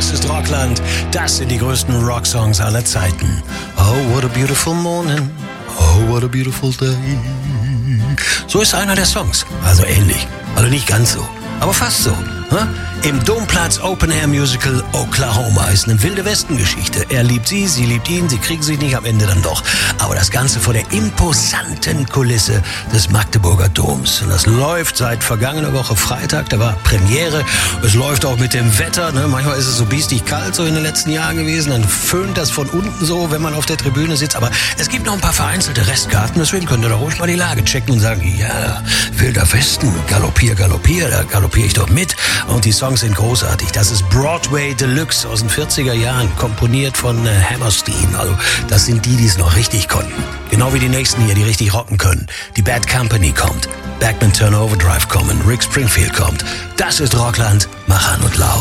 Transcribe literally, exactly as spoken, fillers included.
Das ist Rockland. Das sind die größten Rocksongs aller Zeiten. Oh, what a beautiful morning. Oh, what a beautiful day. So ist einer der Songs. Also ähnlich. Also nicht ganz so. Aber fast so. Hm? Im Domplatz Open Air Musical Oklahoma ist eine wilde Westengeschichte. Er liebt sie, sie liebt ihn, sie kriegen sich nicht, am Ende dann doch. Aber das Ganze vor der imposanten Kulisse des Magdeburger Doms. Und das läuft seit vergangener Woche Freitag, da war Premiere. Es läuft auch mit dem Wetter. Ne? Manchmal ist es so biestig kalt so in den letzten Jahren gewesen. Dann föhnt das von unten so, wenn man auf der Tribüne sitzt. Aber es gibt noch ein paar vereinzelte Restkarten. Deswegen könnt ihr da ruhig mal die Lage checken und sagen, ja, wilder Westen, galoppier, galoppier, da galoppiere ich doch mit. Und die Songs sind großartig. Das ist Broadway Deluxe aus den vierziger Jahren, komponiert von äh, Hammerstein. Also das sind die, die es noch richtig konnten. Genau wie die nächsten hier, die richtig rocken können. Die Bad Company kommt, Backman Turner Overdrive kommen, Rick Springfield kommt. Das ist Rockland. Mach an und